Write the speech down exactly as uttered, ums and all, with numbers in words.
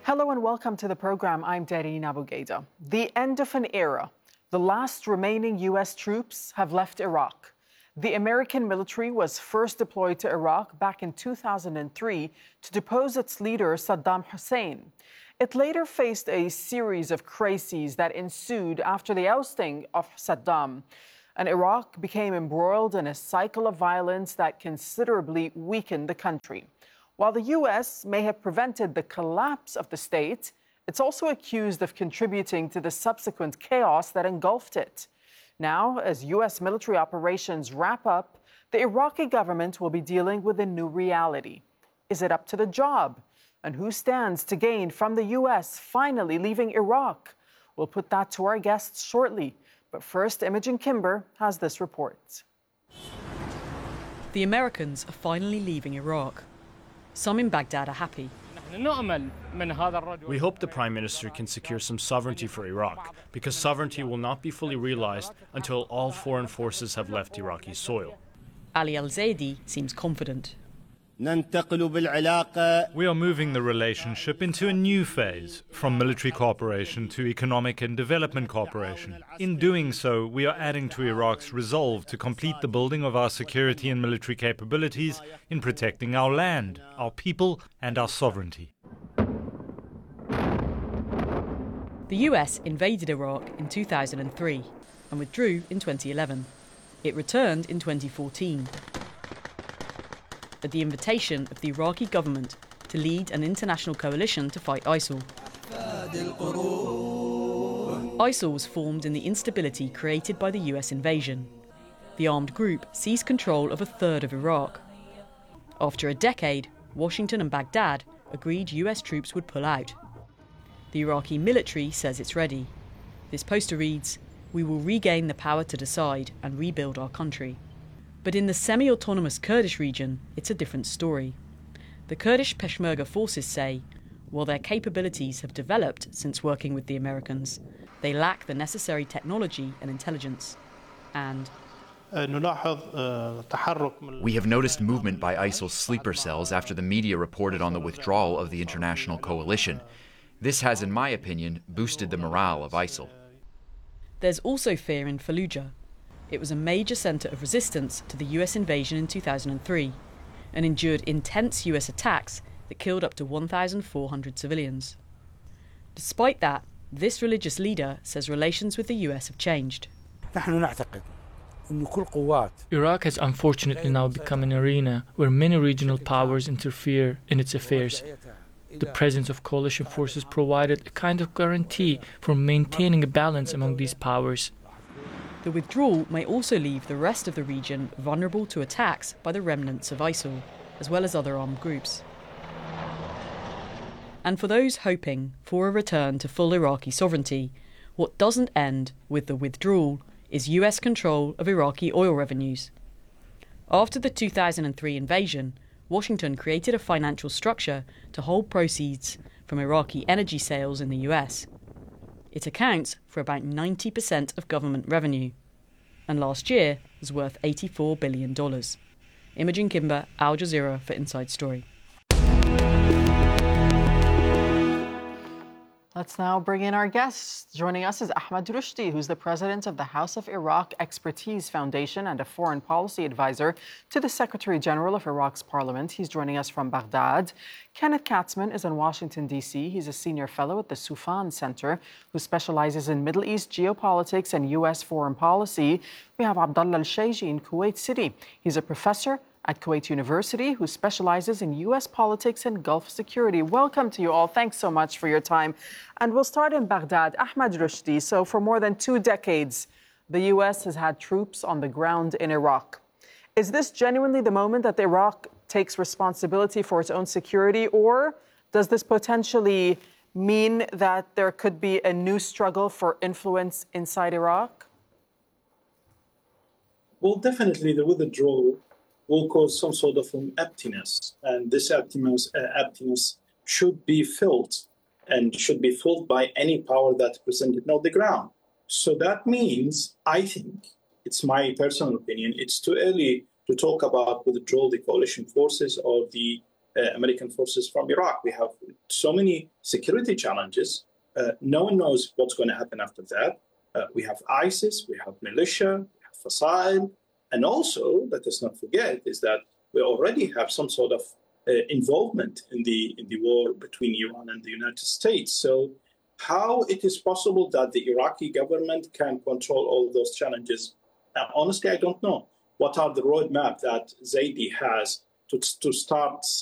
Hello and welcome to the program. I'm Darine Abougaida. The end of an era. The last remaining U S troops have left Iraq. The American military was first deployed to Iraq back in two thousand three to depose its leader, Saddam Hussein. It later faced a series of crises that ensued after the ousting of Saddam, and Iraq became embroiled in a cycle of violence that considerably weakened the country. While the U S may have prevented the collapse of the state, it's also accused of contributing to the subsequent chaos that engulfed it. Now, as U S military operations wrap up, the Iraqi government will be dealing with a new reality. Is it up to the job? And who stands to gain from the U S finally leaving Iraq? We'll put that to our guests shortly. But first, Imogen Kimber has this report. The Americans are finally leaving Iraq. Some in Baghdad are happy. We hope the Prime Minister can secure some sovereignty for Iraq, because sovereignty will not be fully realized until all foreign forces have left Iraqi soil. Ali Al-Zaidi seems confident. We are moving the relationship into a new phase, from military cooperation to economic and development cooperation. In doing so, we are adding to Iraq's resolve to complete the building of our security and military capabilities in protecting our land, our people, and our sovereignty. The U S invaded Iraq in two thousand three and withdrew in twenty eleven. It returned in twenty fourteen. At the invitation of the Iraqi government to lead an international coalition to fight ISIL. ISIL was formed in the instability created by the U S invasion. The armed group seized control of a third of Iraq. After a decade, Washington and Baghdad agreed U S troops would pull out. The Iraqi military says it's ready. This poster reads, "We will regain the power to decide and rebuild our country." But in the semi-autonomous Kurdish region, it's a different story. The Kurdish Peshmerga forces say, while their capabilities have developed since working with the Americans, they lack the necessary technology and intelligence. And we have noticed movement by ISIL's sleeper cells after the media reported on the withdrawal of the international coalition. This has, in my opinion, boosted the morale of ISIL. There's also fear in Fallujah. It was a major centre of resistance to the U S invasion in two thousand three and endured intense U S attacks that killed up to one thousand four hundred civilians. Despite that, this religious leader says relations with the U S have changed. Iraq has unfortunately now become an arena where many regional powers interfere in its affairs. The presence of coalition forces provided a kind of guarantee for maintaining a balance among these powers. The withdrawal may also leave the rest of the region vulnerable to attacks by the remnants of ISIL, as well as other armed groups. And for those hoping for a return to full Iraqi sovereignty, what doesn't end with the withdrawal is U S control of Iraqi oil revenues. After the two thousand three invasion, Washington created a financial structure to hold proceeds from Iraqi energy sales in the U S. It accounts for about ninety percent of government revenue, and last year was worth eighty-four billion dollars. Imogen Kimber, Al Jazeera for Inside Story. Let's now bring in our guests. Joining us is Ahmed Rushdi, who's the president of the House of Iraq Expertise Foundation and a foreign policy advisor to the Secretary General of Iraq's parliament. He's joining us from Baghdad. Kenneth Katzman is in Washington, D C. He's a senior fellow at the Soufan Center, who specializes in Middle East geopolitics and U S foreign policy. We have Abdullah Al-Shayji in Kuwait City. He's a professor at Kuwait University, who specializes in U S politics and Gulf security. Welcome to you all. Thanks so much for your time. And we'll start in Baghdad. Ahmed Rushdi, so for more than two decades, the U S has had troops on the ground in Iraq. Is this genuinely the moment that Iraq takes responsibility for its own security, or does this potentially mean that there could be a new struggle for influence inside Iraq? Well, definitely the withdrawal will cause some sort of an emptiness, and this emptiness, uh, emptiness should be filled and should be filled by any power that's presented on the ground. So that means, I think, it's my personal opinion, it's too early to talk about withdrawal the coalition forces or the uh, American forces from Iraq. We have so many security challenges. Uh, no one knows what's going to happen after that. Uh, we have ISIS, we have militia, we have Fasa'il, and also, let us not forget, is that we already have some sort of uh, involvement in the in the war between Iran and the United States. So how it is possible that the Iraqi government can control all of those challenges? Uh, honestly, I don't know. What are the roadmap that Zaidi has to, to start